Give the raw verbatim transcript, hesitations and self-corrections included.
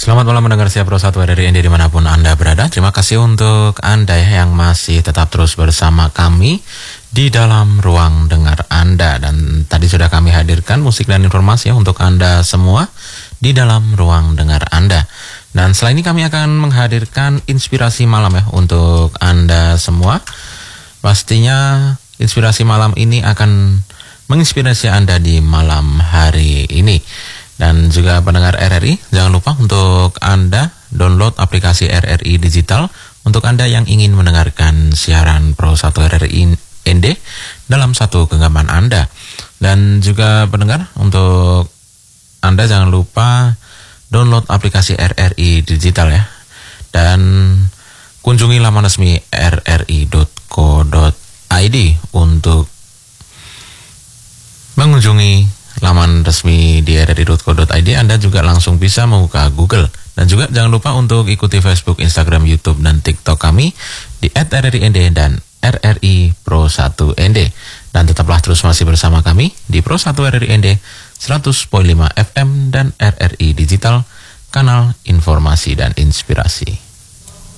Selamat malam mendengar siap Pro satu R R I N D dimanapun Anda berada. Terima kasih untuk Anda yang masih tetap terus bersama kami di dalam ruang dengar Anda. Dan tadi sudah kami hadirkan musik dan informasi ya untuk Anda semua di dalam ruang dengar Anda. Dan setelah ini kami akan menghadirkan inspirasi malam ya untuk Anda semua. Pastinya inspirasi malam ini akan menginspirasi Anda di malam hari ini. Dan juga pendengar R R I, jangan lupa untuk Anda download aplikasi R R I Digital untuk Anda yang ingin mendengarkan siaran Pro satu R R I N D dalam satu genggaman Anda. Dan juga pendengar, untuk Anda jangan lupa download aplikasi R R I Digital ya. Dan kunjungi laman resmi r r i dot co dot i d untuk mengunjungi laman resmi di r r i dot co dot i d. Anda juga langsung bisa membuka Google. Dan juga jangan lupa untuk ikuti Facebook, Instagram, YouTube, dan TikTok kami di et r r i n d dan R R I Pro satu N D. Dan tetaplah terus masih bersama kami di Pro satu R R I N D seratus koma lima F M dan R R I Digital, kanal informasi dan inspirasi.